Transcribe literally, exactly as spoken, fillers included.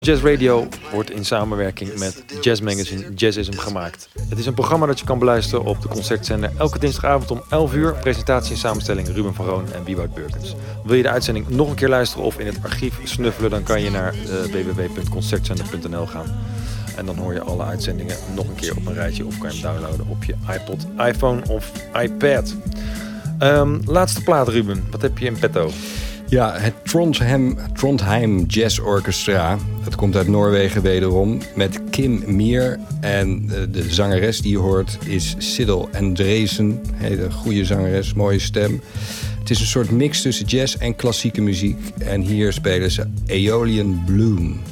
Jazz Radio wordt in samenwerking met Jazz Magazine Jazzism gemaakt. Het is een programma dat je kan beluisteren op de Concertzender elke dinsdagavond om elf uur. Presentatie en samenstelling Ruben van Roon en Wieboud Burkens. Wil je de uitzending nog een keer luisteren of in het archief snuffelen, dan kan je naar uh, w w w punt concertzender punt n l gaan. En dan hoor je alle uitzendingen nog een keer op een rijtje of kan je hem downloaden op je iPod, iPhone of iPad. Um, laatste plaat, Ruben. Wat heb je in petto? Ja, het Trondheim, Trondheim Jazz Orchestra. Het komt uit Noorwegen wederom. Met Kim Mier. En de zangeres die je hoort is Siddel Andresen. Hele goede zangeres, mooie stem. Het is een soort mix tussen jazz en klassieke muziek. En hier spelen ze Aeolian Bloom.